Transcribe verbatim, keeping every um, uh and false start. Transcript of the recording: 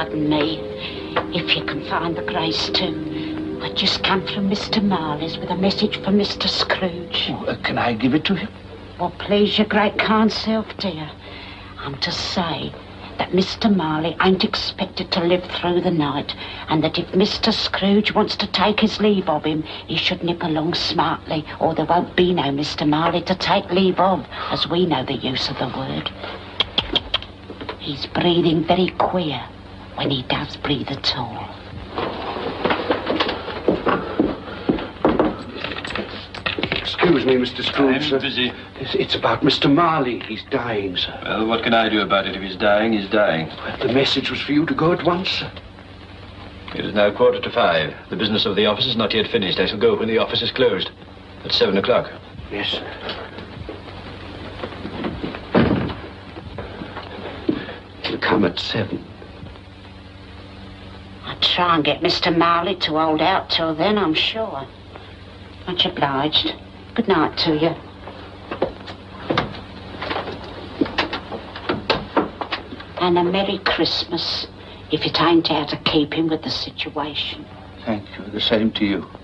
pardon me. If you can find the grace to. I just come from Mister Marley's with a message for Mister Scrooge. Oh, uh, can I give it to him? Well, please, your great kind self, dear. I'm to say that Mister Marley ain't expected to live through the night, and that if Mister Scrooge wants to take his leave of him, he should nip along smartly, or there won't be no Mister Marley to take leave of, as we know the use of the word. He's breathing very queer when he does breathe at all. Excuse me, Mister Scrooge, I'm sir. busy. It's, it's about Mister Marley. He's dying, sir. Well, what can I do about it? If he's dying, he's dying. Well, the message was for you to go at once, sir. It is now quarter to five. The business of the office is not yet finished. I shall go when the office is closed. At seven o'clock. Yes, sir. He'll come at seven. I'll try and get Mister Marley to hold out till then, I'm sure. Much obliged. Good night to you. And a Merry Christmas, if it ain't out of keeping with the situation. Thank you. The same to you.